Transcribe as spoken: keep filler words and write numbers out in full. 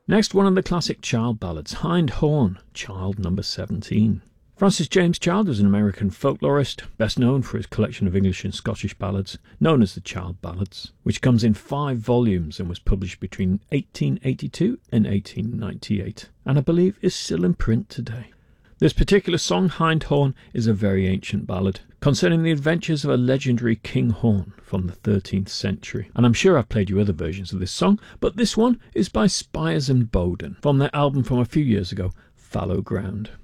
Next, one of the classic Child ballads, Hind Horn, Child number seventeen. Francis James Child was an American folklorist, best known for his collection of English and Scottish ballads, known as the Child Ballads, which comes in five volumes and was published between eighteen eighty-two and eighteen ninety-eight, and I believe is still in print today. This particular song, Hind Horn, is a very ancient ballad concerning the adventures of a legendary King Horn from the thirteenth century. And I'm sure I've played you other versions of this song, but this one is by Spires and Bowden from their album from a few years ago, Fallow Ground.